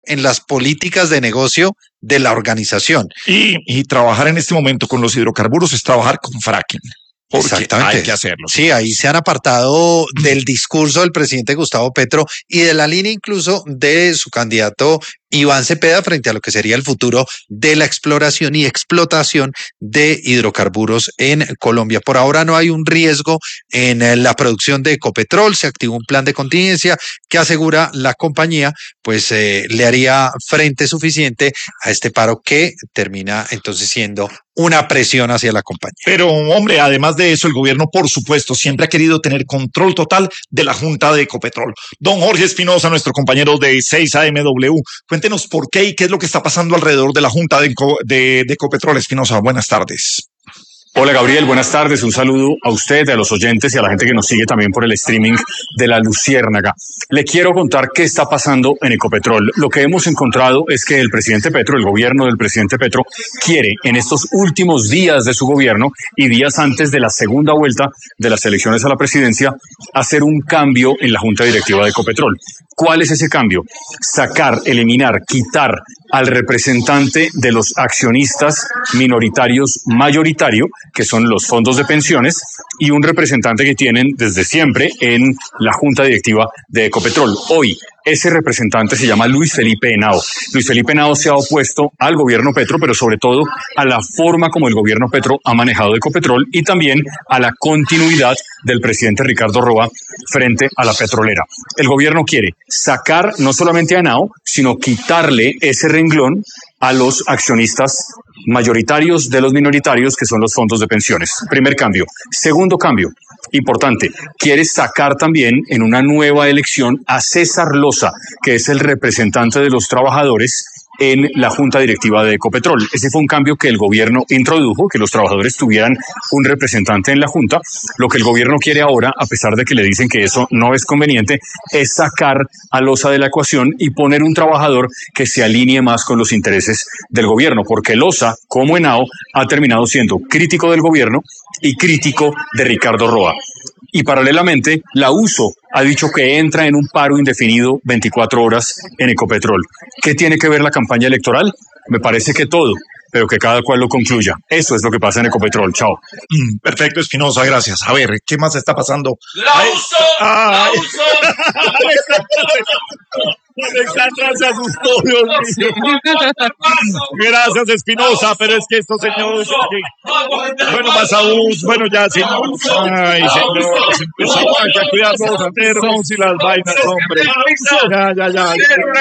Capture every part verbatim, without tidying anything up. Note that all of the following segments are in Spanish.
en las políticas de negocio de la organización. Y, y trabajar en este momento con los hidrocarburos es trabajar con fracking. Porque Exactamente. hay que hacerlo. Sí, ahí se han apartado del discurso del presidente Gustavo Petro y de la línea incluso de su candidato Iván Cepeda frente a lo que sería el futuro de la exploración y explotación de hidrocarburos en Colombia. Por ahora no hay un riesgo en la producción de Ecopetrol, se activó un plan de contingencia que asegura la compañía pues eh, le haría frente suficiente a este paro que termina entonces siendo una presión hacia la compañía. Pero, hombre, además de eso, el gobierno, por supuesto, siempre ha querido tener control total de la Junta de Ecopetrol. Don Jorge Espinosa, nuestro compañero de seis A M W, cuéntenos por qué y qué es lo que está pasando alrededor de la Junta de, de, de Ecopetrol. Espinosa, buenas tardes. Hola Gabriel, buenas tardes, un saludo a usted, a los oyentes y a la gente que nos sigue también por el streaming de La Luciérnaga. Le quiero contar qué está pasando en Ecopetrol. Lo que hemos encontrado es que el presidente Petro, el gobierno del presidente Petro, quiere en estos últimos días de su gobierno y días antes de la segunda vuelta de las elecciones a la presidencia, hacer un cambio en la junta directiva de Ecopetrol. ¿Cuál es ese cambio? Sacar, eliminar, quitar al representante de los accionistas minoritarios mayoritario, que son los fondos de pensiones, y un representante que tienen desde siempre en la junta directiva de Ecopetrol. Hoy, ese representante se llama Luis Felipe Henao. Luis Felipe Henao se ha opuesto al gobierno Petro, pero sobre todo a la forma como el gobierno Petro ha manejado Ecopetrol y también a la continuidad del presidente Ricardo Roa frente a la petrolera. El gobierno quiere sacar no solamente a Henao, sino quitarle ese renglón a los accionistas mayoritarios de los minoritarios, que son los fondos de pensiones. Primer cambio. Segundo cambio, importante, quiere sacar también en una nueva elección a César Loza, que es el representante de los trabajadores en la junta directiva de Ecopetrol. Ese fue un cambio que el gobierno introdujo, que los trabajadores tuvieran un representante en la junta. Lo que el gobierno quiere ahora, a pesar de que le dicen que eso no es conveniente, es sacar a Loza de la ecuación y poner un trabajador que se alinee más con los intereses del gobierno, porque Loza, como Henao, ha terminado siendo crítico del gobierno y crítico de Ricardo Roa. Y paralelamente, la U S O ha dicho que entra en un paro indefinido veinticuatro horas en Ecopetrol. ¿Qué tiene que ver la campaña electoral? Me parece que todo, pero que cada cual lo concluya. Eso es lo que pasa en Ecopetrol. Chao. Mm, perfecto, Espinosa, gracias. A ver, ¿qué más está pasando? ¡La U S O! ¡La U S O! Alexandra se asustó, Dios mío. Gracias, Espinosa, pero es que estos señores... Bueno, más aún, bueno, ya, señor. Ay, señor, empezamos a cuidar los enfermos y las vainas, hombre. Ya, ya, ya.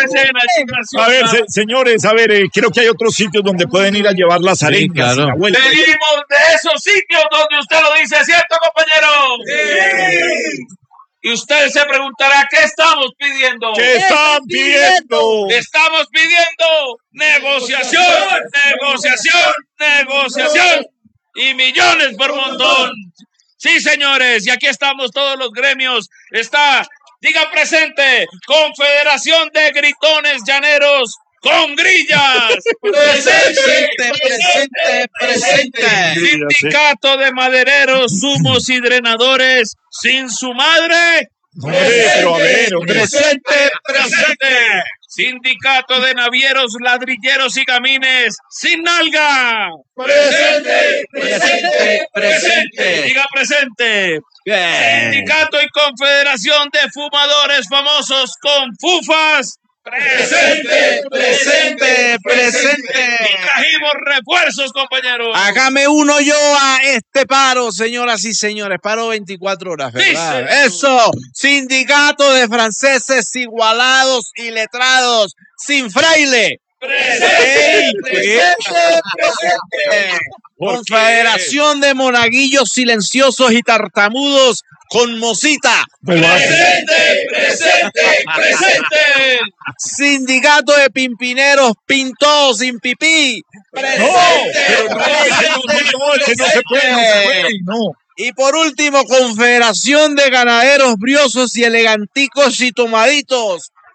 A ver, se, señores, a ver, eh, creo que hay otros sitios donde pueden ir a llevar las arenas. Sí, claro. Venimos de esos sitios donde usted lo dice, ¿cierto, compañero? Sí. Y usted se preguntará, ¿qué estamos pidiendo? ¿Qué están pidiendo? Estamos pidiendo negociación, negociación, negociación y millones por montón. Sí, señores, y aquí estamos todos los gremios. Está, diga presente, Confederación de Gritones Llaneros con grillas. Presente, presente, presente. Sindicato de madereros, sumos y drenadores sin su madre. Pero a ver, presente, presente. Sindicato de navieros, ladrilleros y gamines sin nalga. Presente, presente, presente. Diga presente. Bien. Sindicato y Confederación de Fumadores Famosos con fufas. Presente, presente, presente. Y trajimos refuerzos, compañeros. Hágame uno yo a este paro, señoras y señores. Paro veinticuatro horas, ¿verdad? Dice. Eso. Sindicato de franceses igualados y letrados sin fraile. Presente, presente, presente. Confederación de monaguillos silenciosos y tartamudos con mosita. Presente, presente, presente. Sindicato de pimpineros pintados sin pipí. Presente, no, no, ese no, no, ese no se puede, no se puede, no. Y por último, Confederación de Ganaderos Briosos y Eleganticos y Tomaditos.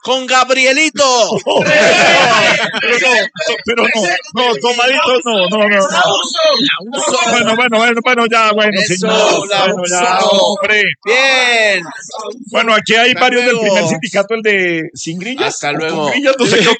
con Gabrielito. Pero no, pero no, no, tomaditos no, no, no. Bueno, bueno, bueno, bueno, ya, bueno, Eso, señor. la Bueno, ya, uso. hombre. Bien. Bueno, aquí hay Hasta varios del luego. primer sindicato, el de sin grillas. Hasta o con luego. grillas, no sé qué.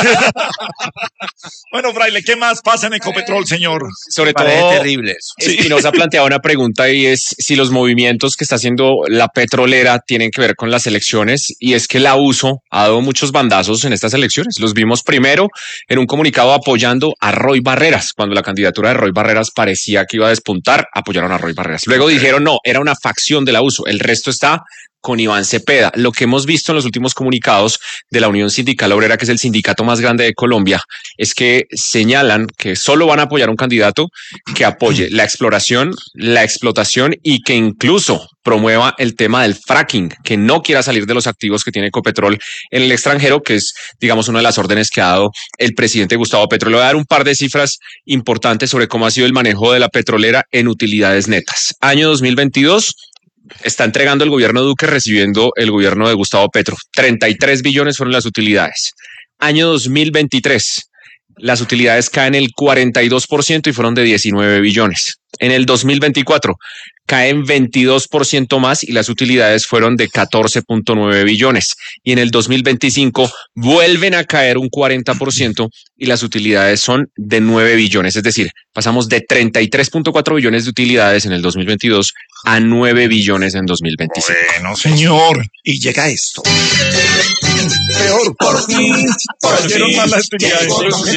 Bueno, Fraile, ¿qué más pasa en Ecopetrol, señor? Sobre Parece todo, terrible eso. Espinosa planteaba una pregunta y es si los movimientos que está haciendo la petrolera tienen que ver con las elecciones, y es que la U S O ha dado muchos bandazos en estas elecciones. Los vimos primero en un comunicado apoyando a Roy Barreras. Cuando la candidatura de Roy Barreras parecía que iba a despuntar, apoyaron a Roy Barreras. Luego dijeron no, era una facción de la U S O. El resto está con Iván Cepeda. Lo que hemos visto en los últimos comunicados de la Unión Sindical Obrera, que es el sindicato más grande de Colombia, es que señalan que solo van a apoyar a un candidato que apoye la exploración, la explotación y que incluso promueva el tema del fracking, que no quiera salir de los activos que tiene Ecopetrol en el extranjero, que es, digamos, una de las órdenes que ha dado el presidente Gustavo Petro. Le voy a dar un par de cifras importantes sobre cómo ha sido el manejo de la petrolera en utilidades netas. Año dos mil veintidós, está entregando el gobierno Duque recibiendo el gobierno de Gustavo Petro. treinta y tres billones fueron las utilidades. Año dos mil veintitrés, las utilidades caen el cuarenta y dos por ciento y fueron de diecinueve billones. En el dos mil veinticuatro caen veintidós por ciento más y las utilidades fueron de catorce punto nueve billones. Y en el dos mil veinticinco vuelven a caer un cuarenta por ciento y las utilidades son de nueve billones. Es decir, pasamos de treinta y tres punto cuatro billones de utilidades en el dos mil veintidós a nueve billones en dos mil veinticinco. Bueno, señor. Y llega esto. Peor por ti. Cayeron más las utilidades.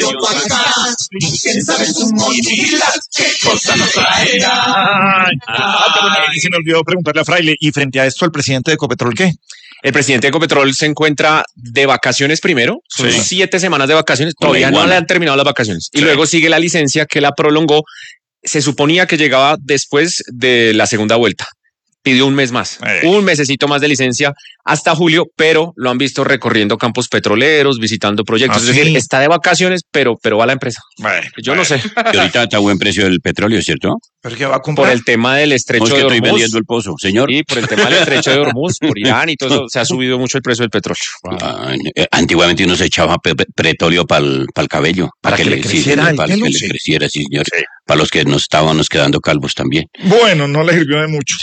Ay, ah, pero no, y se me olvidó preguntarle a Fraile, y frente a esto, el presidente de Ecopetrol, ¿qué? El presidente de Ecopetrol se encuentra de vacaciones primero, son Sí. siete semanas de vacaciones, Con la todavía no iguana. le han terminado las vacaciones. Y Sí. luego sigue la licencia que la prolongó, se suponía que llegaba después de la segunda vuelta. Pidió un mes más, Eh. un mesecito más de licencia hasta julio, pero lo han visto recorriendo campos petroleros, visitando proyectos. ¿Ah, es decir, sí? está de vacaciones, pero, pero va a la empresa. Bueno, Yo no sé, Y ahorita está a buen precio el petróleo, ¿cierto? ¿pero qué va a por comprar? el tema del No estrecho es que de estoy Hormuz. vendiendo el pozo, señor. Y por el tema del estrecho de Hormuz, por Irán y todo eso, se ha subido mucho el precio del petróleo. Ah, eh, antiguamente uno se echaba pe- pe- petróleo para el cabello. Para que le sí, creciera señor, el para pelo, que sí. le creciera, sí, señor. Sí. Para los que nos estábamos quedando calvos también. Bueno, no le sirvió de mucho.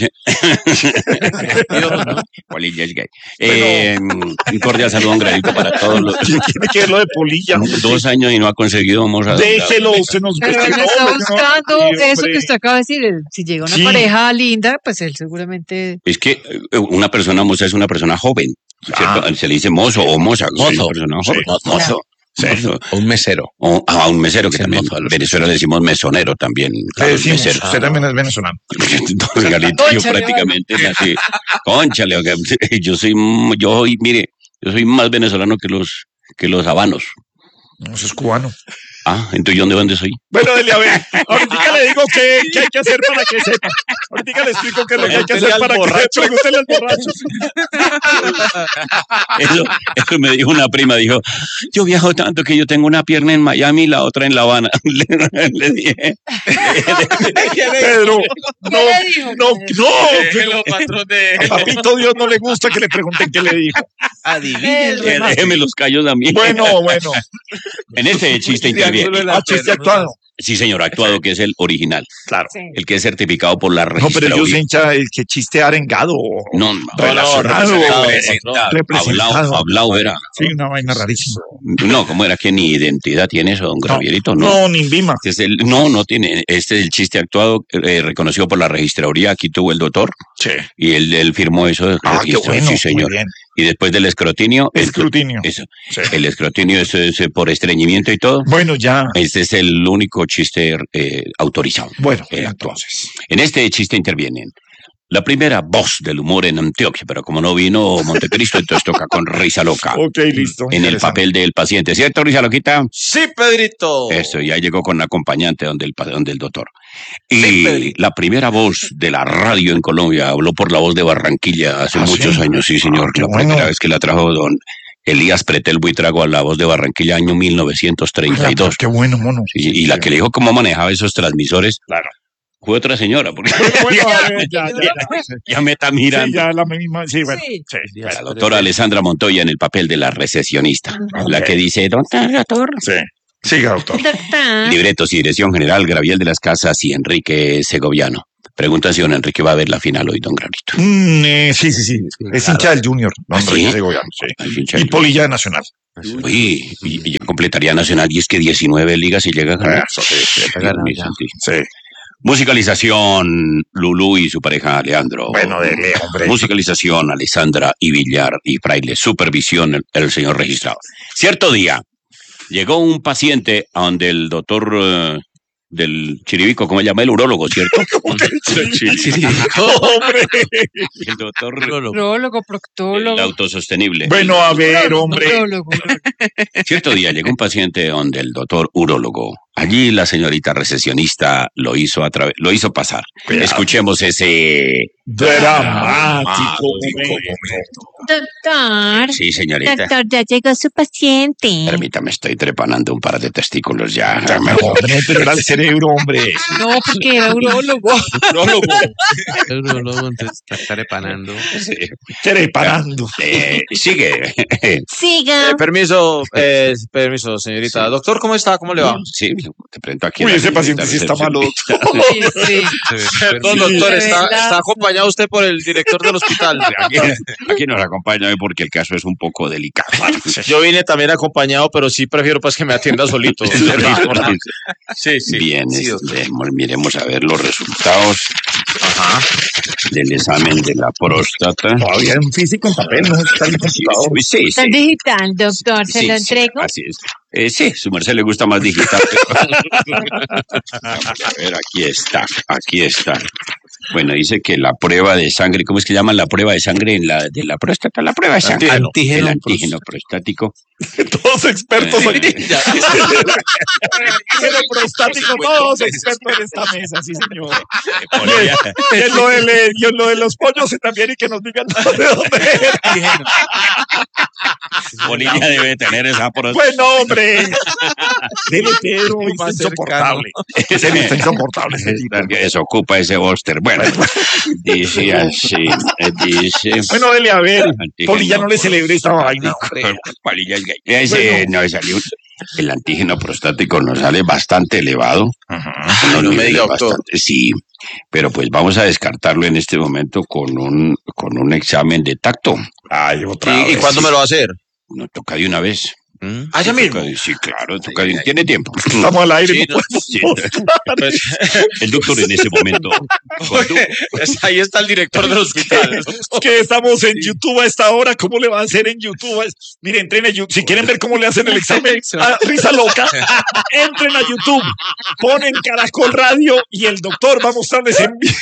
Polilla es gay. Eh, un cordial saludo, un granito para todos los. ¿Quién tiene que ver lo de polilla? Dos años y no ha conseguido, vamos a. Déjelo, usted nos Pero él no, está no, buscando sí, eso hombre. que usted acaba de decir. el- Si llega una Sí. pareja linda, pues él seguramente. Es que eh, una persona moza es una persona joven, ¿cierto? Ah. Se le dice mozo o moza. Mozo. Una persona Sí. joven. Mozo. Sí. Mozo. Un mesero. O a un mesero, que Sí, también. mozo a los En Venezuela le decimos mesonero también. Le Claro, decimos, mesero. usted también es venezolano. Don Galito, yo Cónchale, prácticamente nací. Cónchale, oiga, yo soy, yo soy, mire, yo soy más venezolano que los, que los habanos. No, eso es cubano. Ah, entonces ¿yo de dónde soy? Bueno, dele a ver. Ahorita le digo qué, qué hay que hacer para que sepa. Ahorita le explico qué es lo que hay que hacer para que sepa. Pregúntele al borracho. Eso, eso me dijo una prima, dijo, yo viajo tanto que yo tengo una pierna en Miami y la otra en La Habana. Le, le dije, Pedro, no, le dijo? no, no. Déjelo, patrón de. A papito Dios no le gusta que le pregunten qué le dijo. Adivinen. "Eh, déjeme los callos a mí. Bueno, bueno. En este chiste interviene. Ah, chiste actuado. Sí, señor, actuado, que es el original. Claro. Sí. El que es certificado por la No, pero registraduría. ellos hincha el que chiste arengado. No, no, Relacionado, representado, representado. hablado, hablado era. Sí, una vaina rarísima. No, ¿cómo era que ni identidad tiene eso, don Gravierito? No. No, ni Vima. Este es el, no, no tiene. Este es el chiste actuado, eh, reconocido por la registraduría. Aquí tuvo el doctor Sí. y él, él firmó eso. de Ah, qué registro. bueno. Sí, señor. Muy bien. Y después del escrutinio. el- Escrutinio. eso, Sí. el escrutinio es, es, eh, por estreñimiento y todo. Bueno, ya. Este es el único chiste eh, autorizado. Bueno, Eh, entonces. En este chiste intervienen la primera voz del humor en Antioquia, pero como no vino Montecristo, entonces toca con Risa Loca. Ok, listo. En el interesante. papel del paciente, ¿cierto, Risa Loquita? Sí, Pedrito. Eso, ya llegó con acompañante donde el, pa- donde el doctor. Y Sí, Pedrito. la primera voz de la radio en Colombia habló por la voz de Barranquilla hace ¿Ah, muchos sí? años, sí, señor. Ah, qué la bueno. primera vez que la trajo don Elías Pretel Buitrago a la voz de Barranquilla, año mil novecientos treinta y dos. Qué bueno, mono. Y, y la que le dijo cómo manejaba esos transmisores, Claro. Fue otra señora, porque Bueno, a ver, ya, ya, ya. ya me está Sí, mirando. ya la misma, sí, bueno. Sí. Sí, La doctora Alessandra Montoya en el papel de la recesionista, la que dice, doctor, doctor. sí. Siga, doctor. Doctor. Libretos y dirección general, Gabriel de las Casas y Enrique Segoviano. Pregunta si don Enrique va a ver la final hoy, don Granito. Mm, eh, sí, sí, sí. Es hincha del Junior. No, ¿Ah, Enrique sí? Segoviano, sí. Ay, hincha Y del- Polilla de Nacional. Uy, y, y yo completaría Nacional y es que diecinueve ligas y llega a ganar. Eso, sí, sí, Sí. sí. Musicalización, Lulú y su pareja Leandro. Bueno, dele, hombre. Musicalización, Alessandra y Villar y Fraile. Supervisión, el, el señor registrado. Cierto día, llegó un paciente a donde el doctor eh, del Chiribico, ¿cómo se llama? El urólogo, ¿cierto? El Chiribico. Hombre. El doctor Prólogo, proctólogo. el autosostenible. Bueno, a ver, hombre. Prólogo. Cierto día llegó un paciente donde el doctor urólogo. Allí la señorita recesionista lo hizo a través, lo hizo pasar. Cuidado. Escuchemos ese Dramático momento. Doctor. Sí, señorita. Doctor, ya llegó su paciente. Permítame, estoy trepanando un par de testículos ya. Hombre, pero era el cerebro, hombre. No, porque era urólogo. Luego entonces está repanando. Sí. Trepanando. Eh, sigue. Siga. Eh, permiso, eh, permiso, señorita. Sí. Doctor, ¿cómo está? ¿Cómo le va? Sí, te presento aquí. Uy, a la ese paciente señorita sí está malo, recepcionista. doctor. Sí, sí. Perdón, doctor, está, ¿verdad? está acompañado usted por el director del hospital. Aquí, aquí nos acompaña hoy porque el caso es un poco delicado. Yo vine también acompañado, pero sí prefiero pues que me atienda solito. Sí, sí. Bien, Sí, este, doctor. miremos a ver los resultados Ajá. del examen de la próstata. Todavía en físico en papel, no está en computador. Sí, sí, Está sí. digital, doctor. ¿Se Sí, lo sí, entrego? así es. Eh, sí, su merced le gusta más digital. Pero... Vamos a ver, aquí está, aquí está. Bueno, dice que la prueba de sangre, ¿cómo es que llaman la prueba de sangre en la de la próstata? La prueba de sangre. Antígeno. El antígeno prostático. Todos expertos aquí. Ya. Pero prostático, todos expertos en esta mesa, sí, señor. Polilla, Y en lo de, le- y en lo de los pollos y también y que nos digan de dónde es. Polilla debe tener esa próstata. Bueno, hombre. Dele, Pedro, está Más insoportable. En serio, está insoportable ese tipo. Que desocupa ese bóster. Bueno, dice así, eh, dice... Bueno, dele a ver. Antígeno Poli, ya no le celebré esta vaina, hombre. Polilla es gay. Ese no le salió. El antígeno prostático nos sale bastante elevado. Unos no me niveles diga, doctor. bastante- Sí, pero pues vamos a descartarlo en este momento con un, con un examen de tacto. Ay, otra ¿Y, y vez. cuándo me lo va a hacer? Nos toca de una vez. Ah, ya mismo. Toca de- Sí, claro, toca de- tiene tiempo. Estamos al aire. Sí, no no, podemos- Sí. El doctor en ese momento. Es- Ahí está el director del hospital. Es que estamos en YouTube a esta hora. ¿Cómo le va a hacer en YouTube? Es- Miren, entren a YouTube. Si quieren ver cómo le hacen el examen a Risa Loca, entren a YouTube, ponen Caracol Radio y el doctor va a mostrarles en vivo.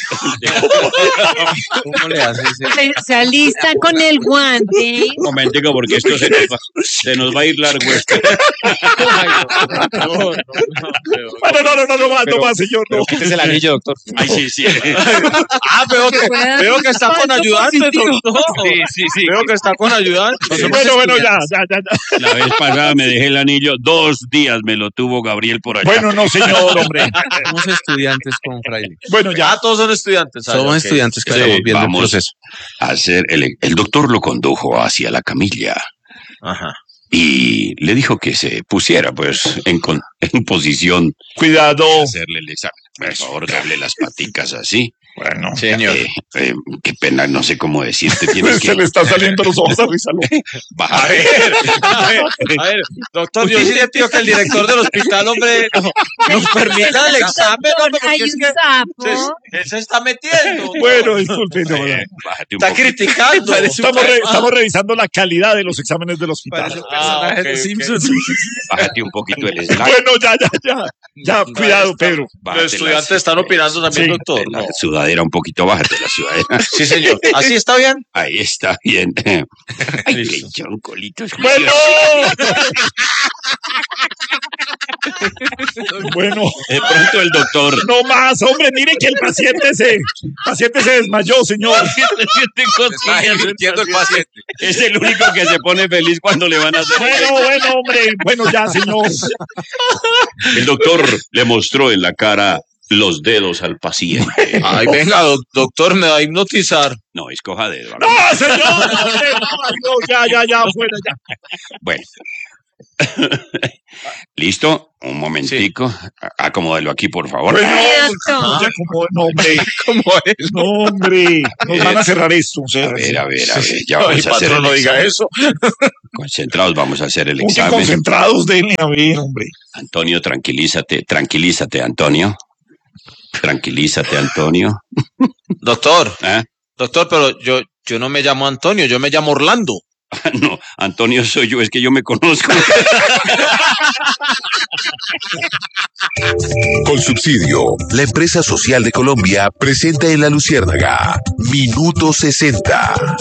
¿Cómo le hace ese? Se, se alista con el guante. Un momentico, porque esto se nos va, se nos va a ir largo esto. Ay, no, no, no, no, pero- Bueno, no, no, no, no más, no más, señor. No. pero quítese el anillo, doctor. Ay, sí, sí. Ah, veo que, veo que está con ayudante, doctor. Sí, sí, sí. Veo que está con ayudante. Bueno, bueno, ya, ya, ya, ya. La vez pasada me dejé el anillo, dos días me lo tuvo Gabriel por allá. Bueno, no, señor, hombre. Somos estudiantes con Fraile. Bueno, ya. Ya todos son estudiantes. ah, Somos ok. estudiantes que Sí, estamos viendo el vamos proceso. a hacer, el, el doctor lo condujo hacia la camilla Ajá. y le dijo que se pusiera pues en, con- en posición Cuidado. de hacerle el examen. Por favor, dable las paticas así. Bueno, Señor. Eh, eh, qué pena, no sé cómo decirte. Tienes se que le están saliendo los ojos a Risa Loca. bajar. A ver, a ver, a ver, doctor, yo sí le pido que el director del hospital, hombre, no- nos permita el examen, hombre, Hay porque es un que sapo. se- él se está metiendo. Bueno, disculpe. no, no. Eh, bájate un Está poquito. criticando. Estamos, re- estamos revisando la calidad de los exámenes del hospital. Ah, ok, ok. Bájate un poquito el slide. Bueno, ya, ya, ya. Ya, cuidado, Pedro. Bájate Los estudiantes la- están opinando también, Sí. doctor. La No. sudadera un poquito, bájate la sudadera. Sí, señor. ¿Así está bien? Ahí está bien. Ay, Listo. lechón, colitos. Bueno. Bueno, De pronto el doctor. no más, hombre, mire que el paciente se, paciente se desmayó, señor. Está invirtiendo el paciente. Es el único que se pone feliz cuando le van a hacer. Bueno, bueno, hombre, bueno, ya, señor. El doctor le mostró en la cara los dedos al paciente. Ay, venga, doc- doctor, me va a hipnotizar. No, escoja dedo. ¡No, señor! No, ya, ya, ya, fuera, ya. Bueno. ¿Listo? Un momentico. A- Acomódelo aquí, por favor. Bueno, doctor. ya como, no, hombre, ¿Cómo es? no, hombre, nos van a cerrar esto. O sea, A ver, a ver, a ver. Ya Ay, vamos a hacer patrón, el no diga examen. eso. Concentrados, vamos a hacer el muy examen. concentrados, denle, a ver, hombre. Antonio, tranquilízate, tranquilízate, Antonio. Tranquilízate, Antonio. Doctor, ¿Eh? doctor, pero yo, yo no me llamo Antonio, yo me llamo Orlando. No, Antonio soy yo, es que yo me conozco. Con subsidio, la empresa social de Colombia presenta en La Luciérnaga Minuto sesenta.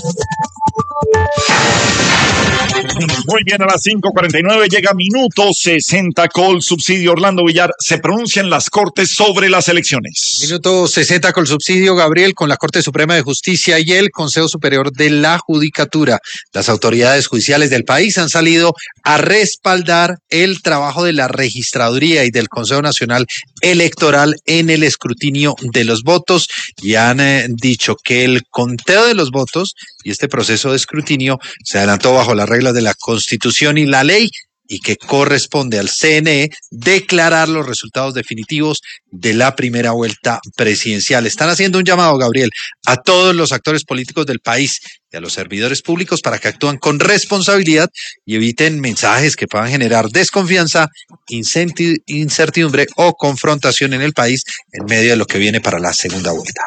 Muy bien, a las cinco cuarenta y nueve llega minuto sesenta con subsidio. Orlando Villar, se pronuncian las cortes sobre las elecciones. Minuto sesenta con subsidio, Gabriel, con la Corte Suprema de Justicia y el Consejo Superior de la Judicatura. Las autoridades judiciales del país han salido a respaldar el trabajo de la Registraduría y del Consejo Nacional Electoral en el escrutinio de los votos y han eh, dicho que el conteo de los votos y este proceso de escrutinio se adelantó bajo las reglas de la Constitución y la ley y que corresponde al C N E declarar los resultados definitivos de la primera vuelta presidencial. Están haciendo un llamado, Gabriel, a todos los actores políticos del país y a los servidores públicos para que actúen con responsabilidad y eviten mensajes que puedan generar desconfianza, incenti- incertidumbre o confrontación en el país en medio de lo que viene para la segunda vuelta.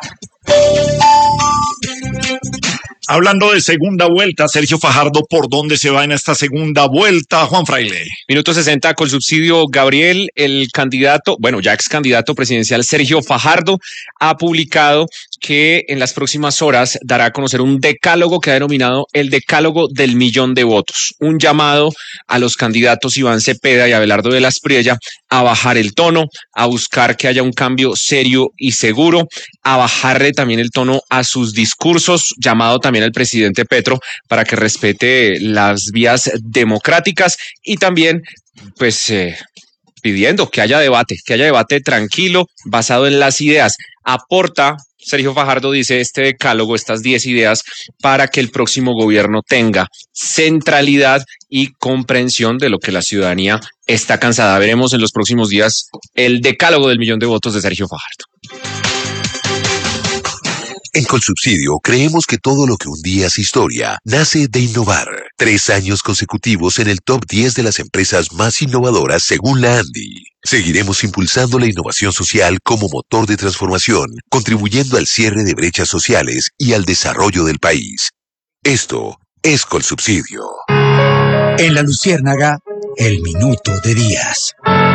Hablando de segunda vuelta, Sergio Fajardo, ¿por dónde se va en esta segunda vuelta, Juan Fraile? Minuto sesenta con subsidio, Gabriel, el candidato, bueno, ya ex candidato presidencial Sergio Fajardo ha publicado que en las próximas horas dará a conocer un decálogo que ha denominado el decálogo del millón de votos, un llamado a los candidatos Iván Cepeda y Abelardo de la Espriella a bajar el tono, a buscar que haya un cambio serio y seguro, a bajarle también el tono a sus discursos, llamado también al presidente Petro para que respete las vías democráticas y también, pues, eh, pidiendo que haya debate, que haya debate tranquilo, basado en las ideas. Aporta, Sergio Fajardo dice, este decálogo, estas diez ideas, para que el próximo gobierno tenga centralidad y comprensión de lo que la ciudadanía está cansada. Veremos en los próximos días el decálogo del millón de votos de Sergio Fajardo. En Colsubsidio creemos que todo lo que un día es historia nace de innovar. Tres años consecutivos en el top diez de las empresas más innovadoras según la ANDI. Seguiremos impulsando la innovación social como motor de transformación, contribuyendo al cierre de brechas sociales y al desarrollo del país. Esto es Colsubsidio. En La Luciérnaga, el minuto de Díaz.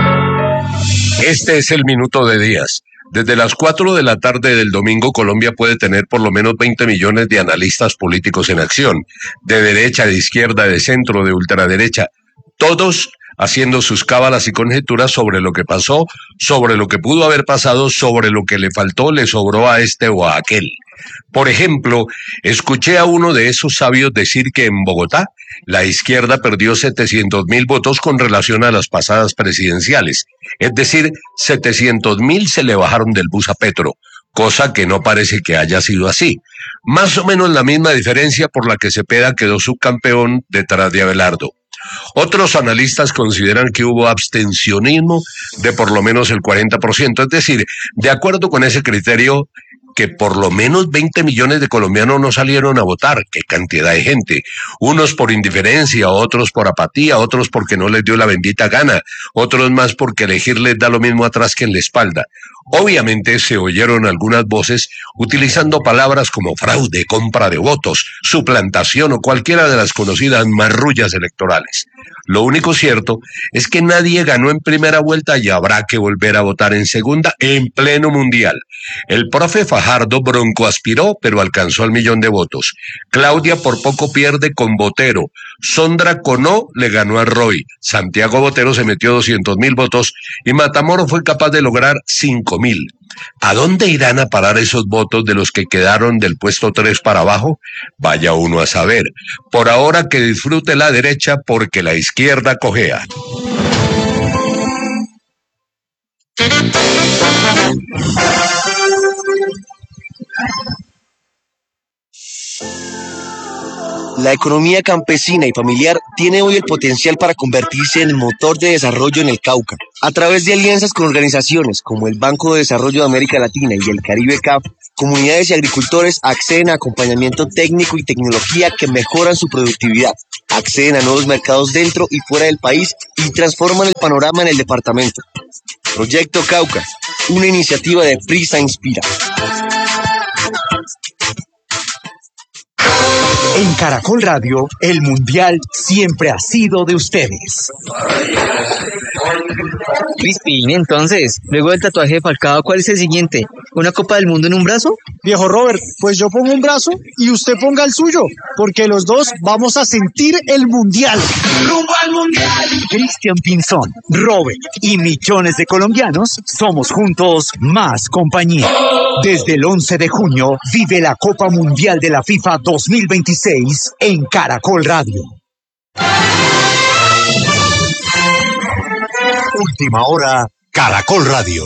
Este es el minuto de Díaz. Desde las cuatro de la tarde del domingo, Colombia puede tener por lo menos veinte millones de analistas políticos en acción, de derecha, de izquierda, de centro, de ultraderecha, todos haciendo sus cábalas y conjeturas sobre lo que pasó, sobre lo que pudo haber pasado, sobre lo que le faltó, le sobró a este o a aquel. Por ejemplo, escuché a uno de esos sabios decir que en Bogotá la izquierda perdió setecientos mil votos con relación a las pasadas presidenciales. Es decir, setecientos mil se le bajaron del bus a Petro, cosa que no parece que haya sido así. Más o menos la misma diferencia por la que Cepeda quedó subcampeón detrás de Abelardo. Otros analistas consideran que hubo abstencionismo de por lo menos el cuarenta por ciento, es decir, de acuerdo con ese criterio, que por lo menos veinte millones de colombianos no salieron a votar. ¡Qué cantidad de gente! Unos por indiferencia, otros por apatía, otros porque no les dio la bendita gana, otros más porque elegir les da lo mismo atrás que en la espalda. Obviamente se oyeron algunas voces utilizando palabras como fraude, compra de votos, suplantación o cualquiera de las conocidas marrullas electorales. Lo único cierto es que nadie ganó en primera vuelta y habrá que volver a votar en segunda en pleno mundial. El profe Fajardo broncoaspiró, pero alcanzó el millón de votos. Claudia por poco pierde con Botero. Sondra Conó le ganó a Roy. Santiago Botero se metió doscientos mil votos y Matamoros fue capaz de lograr cinco mil. ¿A dónde irán a parar esos votos de los que quedaron del puesto tres para abajo? Vaya uno a saber. Por ahora que disfrute la derecha porque la izquierda cojea. La economía campesina y familiar tiene hoy el potencial para convertirse en el motor de desarrollo en el Cauca. A través de alianzas con organizaciones como el Banco de Desarrollo de América Latina y el Caribe C A F, comunidades y agricultores acceden a acompañamiento técnico y tecnología que mejoran su productividad, acceden a nuevos mercados dentro y fuera del país y transforman el panorama en el departamento. Proyecto Cauca, una iniciativa de Prisa Inspira. En Caracol Radio, el Mundial siempre ha sido de ustedes. Crispin, entonces, luego del tatuaje de Falcao, ¿cuál es el siguiente? ¿Una Copa del Mundo en un brazo? Viejo Robert, pues yo pongo un brazo y usted ponga el suyo, porque los dos vamos a sentir el Mundial. ¡Rumbo al Mundial! Cristian Pinzón, Robert y millones de colombianos somos juntos más compañía. Desde el once de junio, vive la Copa Mundial de la FIFA dos mil veintiséis en Caracol Radio. Última hora, Caracol Radio.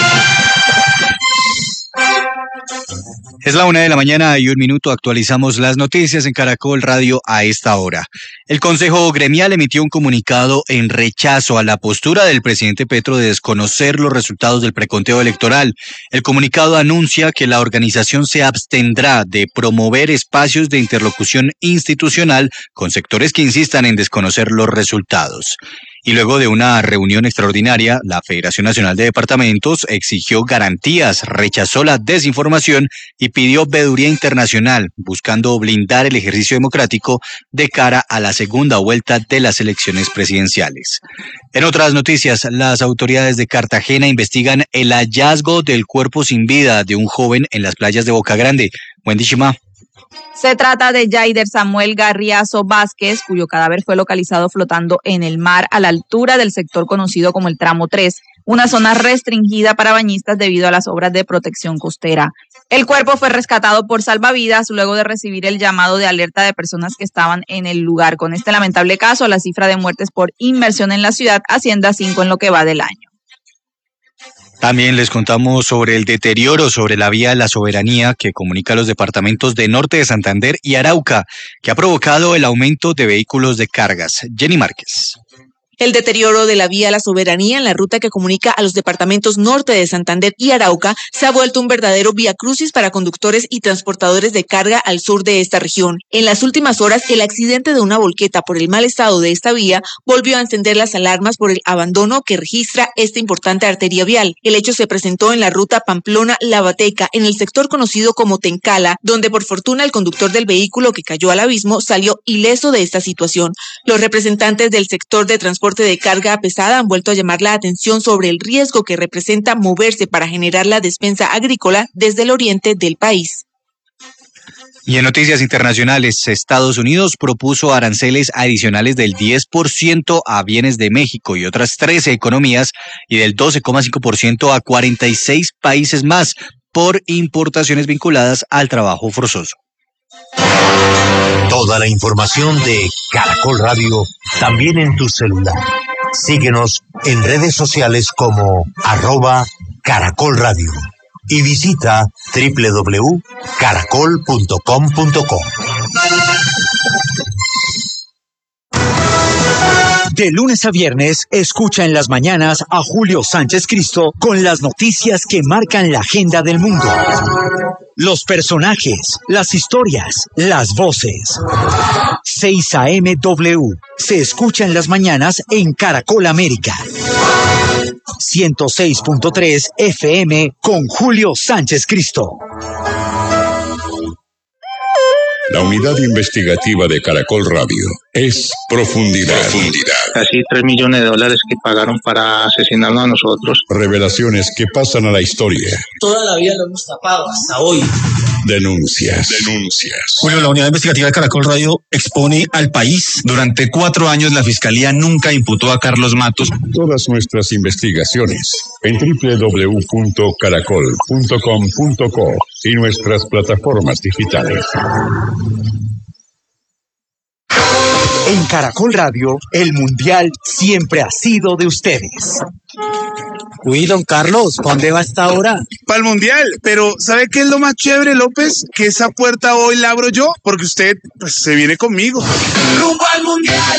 Es la una de la mañana y un minuto. Actualizamos las noticias en Caracol Radio a esta hora. El Consejo Gremial emitió un comunicado en rechazo a la postura del presidente Petro de desconocer los resultados del preconteo electoral. El comunicado anuncia que la organización se abstendrá de promover espacios de interlocución institucional con sectores que insistan en desconocer los resultados. Y luego de una reunión extraordinaria, la Federación Nacional de Departamentos exigió garantías, rechazó la desinformación y pidió veeduría internacional, buscando blindar el ejercicio democrático de cara a la segunda vuelta de las elecciones presidenciales. En otras noticias, las autoridades de Cartagena investigan el hallazgo del cuerpo sin vida de un joven en las playas de Boca Grande. Wendy Shima. Se trata de Yaider Samuel Garriazo Vázquez, cuyo cadáver fue localizado flotando en el mar a la altura del sector conocido como el Tramo tres, una zona restringida para bañistas debido a las obras de protección costera. El cuerpo fue rescatado por salvavidas luego de recibir el llamado de alerta de personas que estaban en el lugar. Con este lamentable caso, la cifra de muertes por inmersión en la ciudad asciende a cinco en lo que va del año. También les contamos sobre el deterioro sobre la vía de la Soberanía que comunica los departamentos de Norte de Santander y Arauca, que ha provocado el aumento de vehículos de cargas. Jenny Márquez. El deterioro de la vía La Soberanía en la ruta que comunica a los departamentos Norte de Santander y Arauca se ha vuelto un verdadero viacrucis para conductores y transportadores de carga al sur de esta región. En las últimas horas, el accidente de una volqueta por el mal estado de esta vía volvió a encender las alarmas por el abandono que registra esta importante arteria vial. El hecho se presentó en la ruta Pamplona-Lavateca, en el sector conocido como Tencala, donde por fortuna el conductor del vehículo que cayó al abismo salió ileso de esta situación. Los representantes del sector de transporte de carga pesada han vuelto a llamar la atención sobre el riesgo que representa moverse para generar la despensa agrícola desde el oriente del país. Y en noticias internacionales, Estados Unidos propuso aranceles adicionales del diez por ciento a bienes de México y otras trece economías y del doce coma cinco por ciento a cuarenta y seis países más por importaciones vinculadas al trabajo forzoso. Toda la información de Caracol Radio también en tu celular. Síguenos en redes sociales como arroba Caracol Radio y visita doble u doble u doble u punto caracol punto com punto co. De lunes a viernes, escucha en las mañanas a Julio Sánchez Cristo con las noticias que marcan la agenda del mundo. Los personajes, las historias, las voces. seis a eme W se escucha en las mañanas en Caracol América. ciento seis punto tres F M con Julio Sánchez Cristo. La unidad investigativa de Caracol Radio es Profundidad. Profundidad. Casi tres millones de dólares que pagaron para asesinarnos a nosotros. Revelaciones que pasan a la historia. Toda la vida lo hemos tapado hasta hoy. Denuncias. Denuncias. Julio, la unidad investigativa de Caracol Radio expone al país. Durante cuatro años la Fiscalía nunca imputó a Carlos Matos. Todas nuestras investigaciones en doble u doble u doble u punto caracol punto com punto co y nuestras plataformas digitales. En Caracol Radio, el Mundial siempre ha sido de ustedes. Uy, don Carlos, ¿pa' dónde va esta hora? Para el mundial, pero ¿sabe qué es lo más chévere, López? Que esa puerta hoy la abro yo, porque usted pues, se viene conmigo. Rumbo al mundial.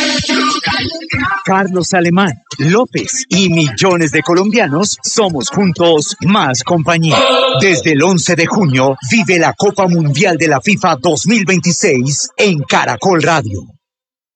Carlos Alemán, López y millones de colombianos somos juntos más compañía. Desde el once de junio vive la Copa Mundial de la FIFA dos mil veintiséis en Caracol Radio.